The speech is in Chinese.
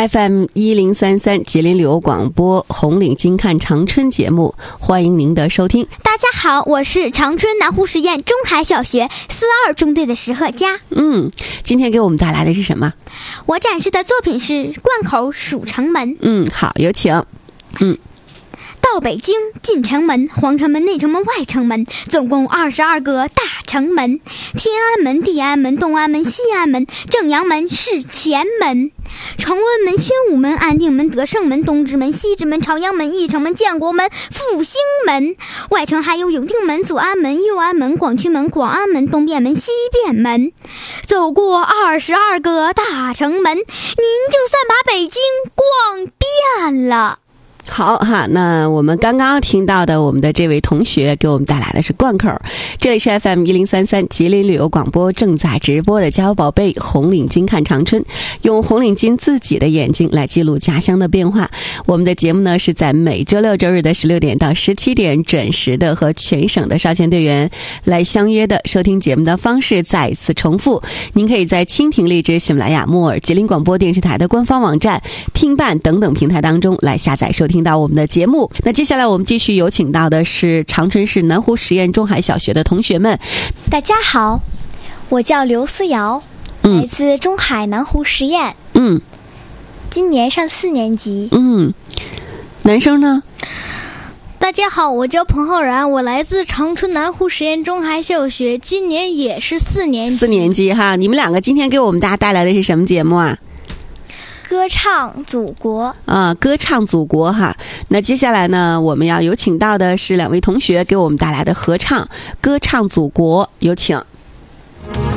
FM1033吉林旅游广播红领巾看长春节目，欢迎您的收听。 大家好，我是长春南湖实验中海小学42中队的石鹤佳。 今天给我们带来的是什么？ 我展示的作品是灌口蜀城门。 好，有请。 到北京进城门、皇城门、内城门、外城门，总共22个大城门。天安门、地安门、东安门、西安门、正阳门、是前门、崇文门、宣武门、安定门、德胜门、东直门、西直门、朝阳门、义城门、建国门、复兴门。外城还有永定门、左安门、右安门、广渠门、广安门、东便门、西便门。走过22个大城门，您就算把北京逛遍了。 好哈，那我们刚刚听到的我们的这位同学给我们带来的是贯口。这里是 FM1033吉林旅游广播正在直播的家有宝贝红领巾看长春，用红领巾自己的眼睛来记录家乡的变化。我们的节目呢是在每周六周日的16点到17点准时的和全省的少先队员来相约的。收听节目的方式再一次重复，您可以在蜻蜓、荔枝、喜马拉雅、木耳、吉林广播电视台的官方网站、听伴等等平台当中来下载收听到我们的节目。那接下来我们继续有请到的是长春市南湖实验中海小学的同学们。 大家好，我叫刘思瑶，来自中海南湖实验，今年上4年级。 男生呢？ 大家好，我叫彭浩然，我来自长春南湖实验中海小学，今年也是4年级。 4年级哈，你们两个今天给我们大家带来的是什么节目啊？ 歌唱祖国歌唱祖国哈。那接下来呢，我们要有请到的是2位同学给我们带来的合唱《歌唱祖国》，有请。